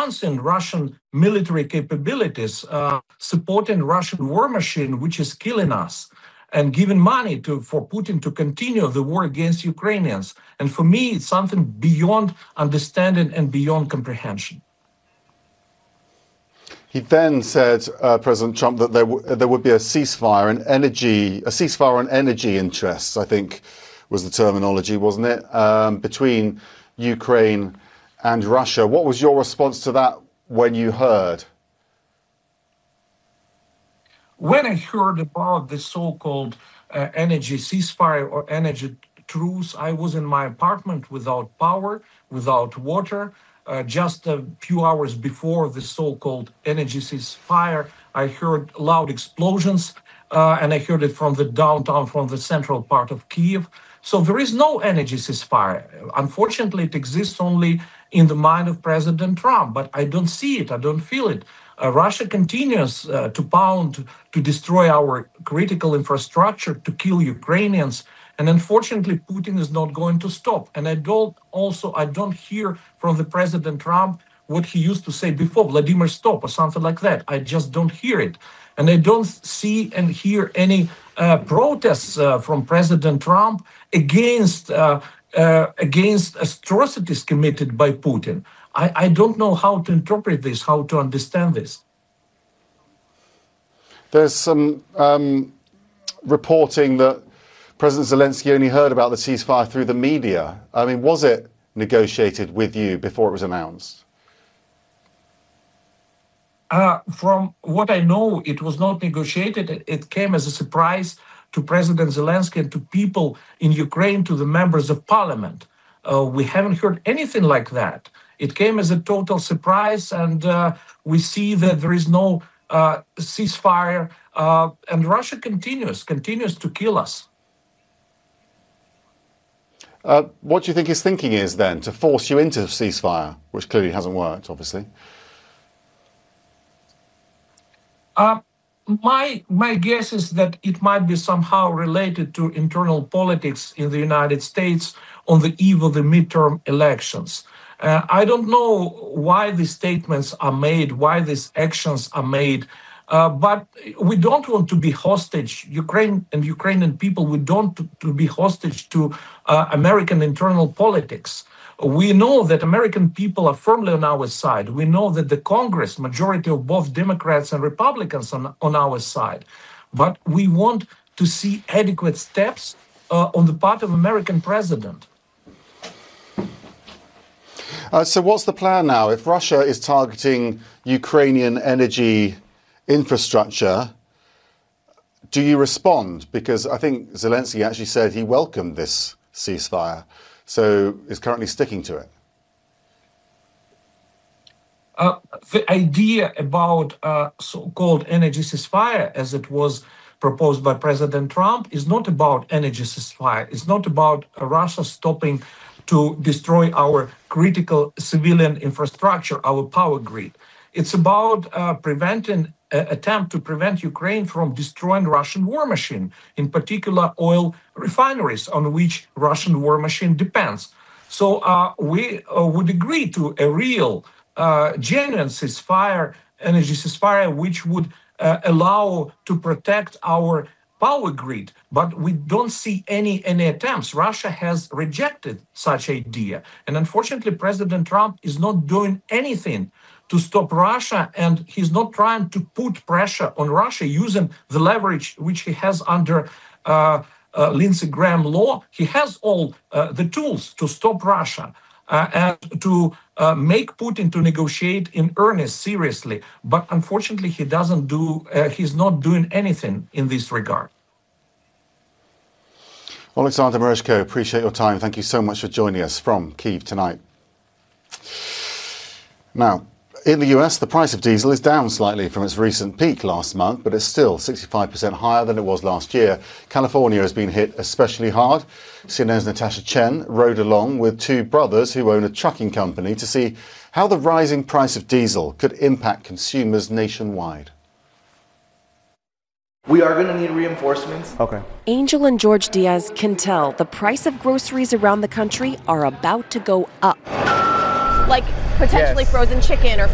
enhancing Russian military capabilities, supporting Russian war machine, which is killing us, and giving money for Putin to continue the war against Ukrainians. And for me, it's something beyond understanding and beyond comprehension. He then said, President Trump, that there would be a ceasefire on energy interests, I think was the terminology, wasn't it, between Ukraine and Russia. What was your response to that when you heard? When I heard about the so-called energy ceasefire or energy truce, I was in my apartment without power, without water. Just a few hours before the so-called energy ceasefire, I heard loud explosions, and I heard it from the downtown, from the central part of Kyiv. So there is no energy ceasefire. Unfortunately, it exists only in the mind of President Trump, but I don't see it, I don't feel it. Russia continues to pound, to destroy our critical infrastructure, to kill Ukrainians. And unfortunately, Putin is not going to stop. And I don't hear from the President Trump what he used to say before, Vladimir, stop, or something like that. I just don't hear it. And I don't see and hear any protests from President Trump against atrocities committed by Putin. I don't know how to interpret this, how to understand this. There's some reporting that President Zelensky only heard about the ceasefire through the media. I mean, was it negotiated with you before it was announced? From what I know, it was not negotiated. It came as a surprise to President Zelensky and to people in Ukraine, to the members of parliament. We haven't heard anything like that. It came as a total surprise, and we see that there is no ceasefire, and Russia continues to kill us. What do you think his thinking is then, to force you into a ceasefire, which clearly hasn't worked, obviously? My guess is that it might be somehow related to internal politics in the United States on the eve of the midterm elections. I don't know why these statements are made, why these actions are made, but we don't want to be hostage. Ukraine and Ukrainian people, we don't to be hostage to American internal politics. We know that American people are firmly on our side. We know that the Congress, majority of both Democrats and Republicans on our side. But we want to see adequate steps on the part of American president. So what's the plan now? If Russia is targeting Ukrainian energy infrastructure, do you respond? Because I think Zelensky actually said he welcomed this ceasefire, so is currently sticking to it. The idea about so-called energy ceasefire, as it was proposed by President Trump, is not about energy ceasefire. It's not about Russia stopping to destroy our critical civilian infrastructure, our power grid. It's about attempt to prevent Ukraine from destroying Russian war machine, in particular oil refineries on which Russian war machine depends. So we would agree to a real, genuine ceasefire, energy ceasefire, which would allow to protect our power grid, but we don't see any attempts. Russia has rejected such idea. And unfortunately, President Trump is not doing anything to stop Russia, and he's not trying to put pressure on Russia using the leverage which he has under Lindsey Graham law. He has all the tools to stop Russia and to make Putin to negotiate in earnest, seriously. But unfortunately, he's not doing anything in this regard. Alexander Merezhko, appreciate your time. Thank you so much for joining us from Kyiv tonight. Now, in the US, the price of diesel is down slightly from its recent peak last month, but it's still 65% higher than it was last year. California has been hit especially hard. CNN's Natasha Chen rode along with two brothers who own a trucking company to see how the rising price of diesel could impact consumers nationwide. We are going to need reinforcements. Okay. Angel and George Diaz can tell the price of groceries around the country are about to go up. Like potentially frozen chicken or